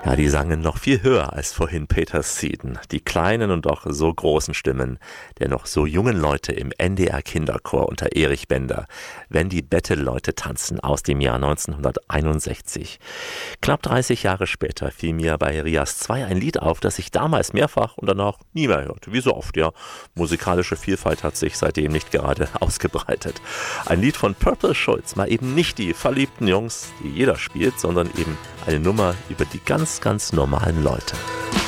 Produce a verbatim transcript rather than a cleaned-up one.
Ja, die sangen noch viel höher als vorhin Peter Seaton. Die kleinen und doch so großen Stimmen der noch so jungen Leute im N D R Kinderchor unter Erich Bender, Wenn die Bettelleute tanzen, aus dem Jahr neunzehnhunderteinundsechzig. Knapp dreißig Jahre später fiel mir bei Rias zwei ein Lied auf, das ich damals mehrfach und danach nie mehr hörte. Wie so oft, ja. Musikalische Vielfalt hat sich seitdem nicht gerade ausgebreitet. Ein Lied von Purple Schulz, mal eben nicht die verliebten Jungs, die jeder spielt, sondern eben eine Nummer über die ganz, ganz normalen Leute.